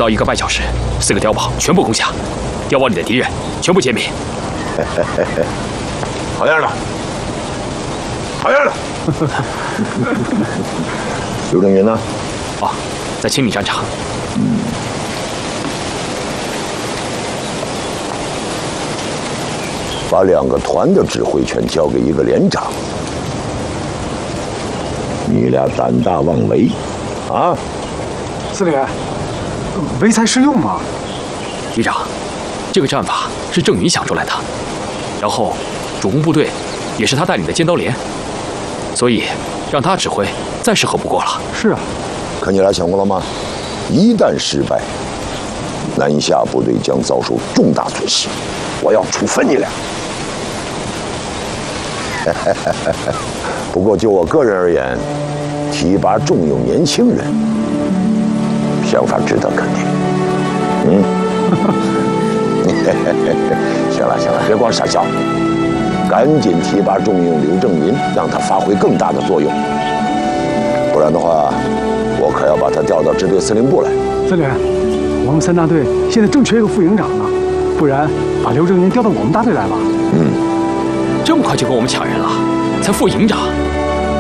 到1个半小时，4个碉堡全部攻下，碉堡里的敌人全部歼灭。 好样的，好样的！刘正云呢？ 哦，在青岭战场。 把2个团的指挥权交给1个连长，你俩胆大妄为，啊！ 司令员，唯才是用嘛。 旅长，这个战法是郑云想出来的，然后主攻部队也是他带领的尖刀连，所以让他指挥再适合不过了。 是啊， 可你俩想过了吗？一旦失败，南下部队将遭受重大损失，我要处分你俩。不过就我个人而言，提拔重用年轻人，想法值得肯定。行了行了，别光傻笑，赶紧提拔重用刘正民，让他发挥更大的作用。不然的话，我可要把他调到支队司令部来。 司令员，我们3大队现在正缺一个副营长呢，不然把刘正民调到我们大队来吧。 这么快就跟我们抢人了，才副营长？